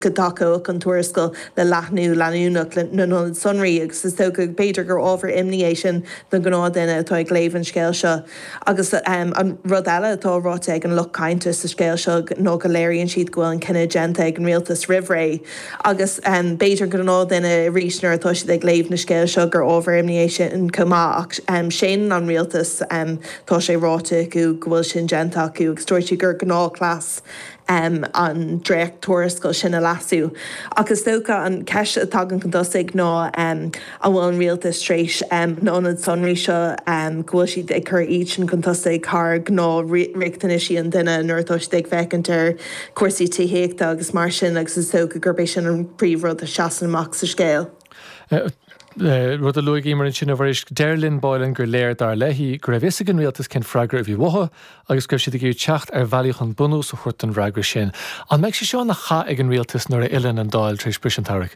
Godaco an tuairiscail le leathnú leanúnach nó sunraí agus is tóga beidir gur ábhar imniation don gná duine atá ag léhann scéil seo. Agus an rud eile atá ráte ag an luch cainte sa scéil seo nó go léironn siad gohfuil an cinenne genta ag an rialtas rihré. Agus beidir gur ná duine rísnar atá siad ag léomh na scéil seo gur ábhar imniation cumá ach sin an rialtas tá sé ráte go bhfuil sin genta acu agus stoirtí gur gná clás an dréach tuairiscail sinna lasú. Agus tóca an ceis atá an condosaigh ná a bhfuil an rialtas tréis nó an sunraí seo gohfuil siad ag chur iad an condosaigh car gná riachtanisí an duine nuair atá siad ag feicint cuasaí tíhéachta agus mar sin agus is tóca gur bééis sin an príomhrud a seasan amach sa scéil. Rud a luigh mar sin bharis Deirlinn Boylan gur léir dar lehí gur bhís an rialtas cin freigra a bhí watha agus gur siad gur teacht bhealaíoch an bunú sa chuirt an bhreagra sin. An meid sé seo na cha ag an rialtas nuair a ileann an dáil tríos brisintarach.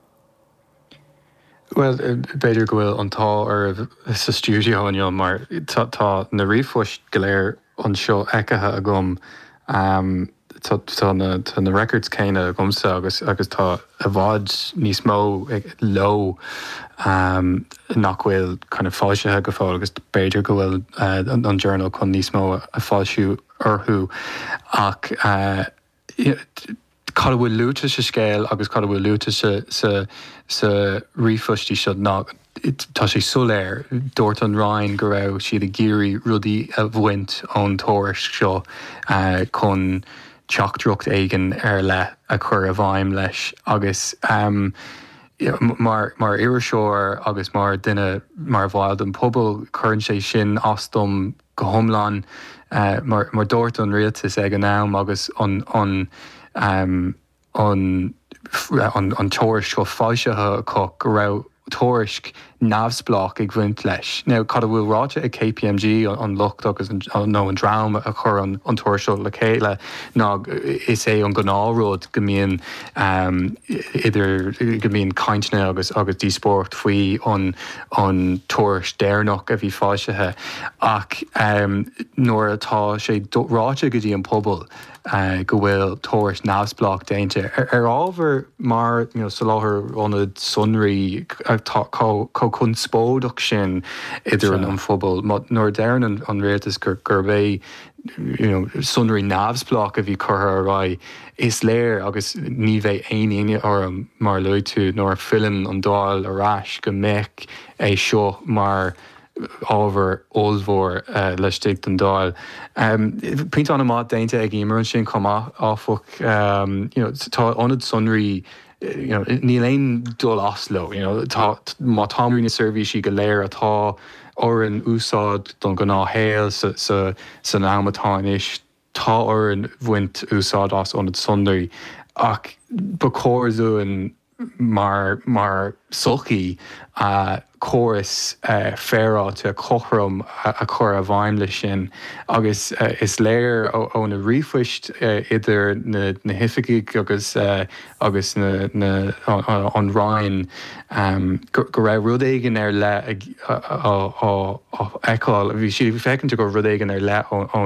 Well, beidir go bhfuil antá sa stúdio an mar tá na riomhfuist go léir an seo eicethe a gom tá na records céine gomsa agus tá a bhád níos mó lo nach bhfuil chuna fáisethe go fáil agus beidir go bhfuil an journal chun níos mó a fáisiú orthú ach cad bhfuil lúta sa scéil agus cad bhfuil lúta sa riomhfuistí seo ná tá sé soléir dúirt an Ryan go raibh siad a géirí rudaí a bhaint ón tóras seo chun teachtdrucht éigen le a chur a bhaim leis agus mar iiriseoir agus mar duine mar bháil an pobl chuann sé sin astom go thomláin mar dúirt an rialtas ag an am agus an tóras go fáisethe go raibh tórisc nábsblach ag bhaint leis. Now cad bhfuil ráte a KPMG an lucht agus nó an drama a chur an tóirseo le chéile ná is é an gnáród go mbíonn idir go mbíonn caintne agus díspórt faoi an tóirs déirnach a bhí fáisethe ach nuair atá sé ráte go dtí an pobl go bhfuil tóirs nábsblach déinte. Ábhar mar sa láthair ónad sunraí chun spódach sin idir an phobal nuair déireann an rialtas gur bheith sunraí nábsblach a bhí curtha a rá is léir agus ní bheith aine or mar luid tú nóir film an dáil arás go meic é seo mar ábhar óilmhór leis tíocht an dáil. Pint an amát dainte ag imar an sin chumá áfach tá anad sunraí ní léon dul Oslo, má táimrí na servicí go léir atá or an úsáid don go náhéal san amtáin is tá or an bhaint úsáid as anad sunraí ach ba cóirú an mar sulchaí choras féráte a chothrom a chur a bhaim lei sin agus is léir ó na riomhfuist idir na hifiigigh agus an Ryan go raibh rud éigean le eáil bhí si feiceannta go rud éigean le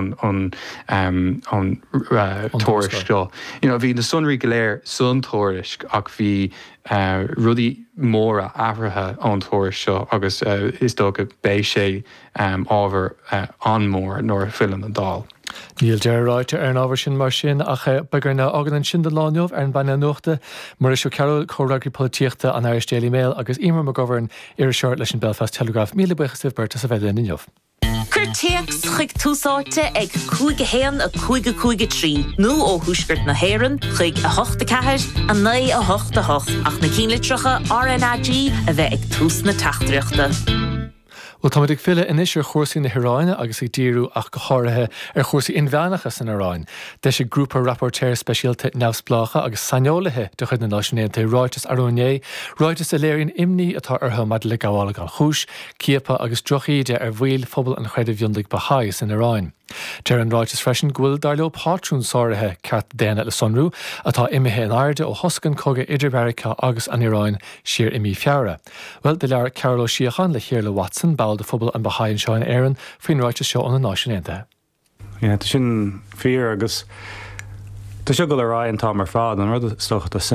an tóiristeo. Bhí na sunraí go léir sun tóirist ach bhí rudaí móra ahrathe an tóiris seo agus is dó go bééis sé ábhar an mór nóair film an dáil. Níl deráite ar an ábhar sin mar sin ach begarna agan an sin de láneomh ar an baine nuachta mar is seo ceil chomhreagraí políochta an Irish Daily Mail agus Emer McGovern ar seoir leis an Belfast Telegraph míle buchas sibberta sa bheith inniuh. Cur teacs chuig túsáte ag 5 a 5 nó ó thuisgurt na héireann chuig a 8 a 9 a 8 ach na cínlitrocha RNAG a bheith ag tús na tachtreachta. Well, tá ag fille inis ar chósaí na Hráine agus ag díú ach go háirithe ar chósaí inmheanachas san Hráin. Deis sé grúpa rapportéir speisialta neamhsplácha agus saneolathe do chud na náisiúnta Ráitas Aróné, Ráitas a léironn imní atá ortha mad le gáhála gan chúis, cíapa agus drochaíide ar bhfuil phobal an chreidir bhionlaigh Bahá'í san Hráin. Deir an Ráitas freisin ghfuil dar leo pátrún sáirithe ceart déine le sonrú atá imithe an airde ó hoscan coga Idir-Mheiriceá agus an Iráin siar imi feara. Well, de lear Carol Síochan le Chéarla Watson báil de phobal an Bahá'í seán éireann faoin Ráitas seo an na náisiúnta. Tá sin fear agus Tá se go le rá an tá mar fád an rud stocha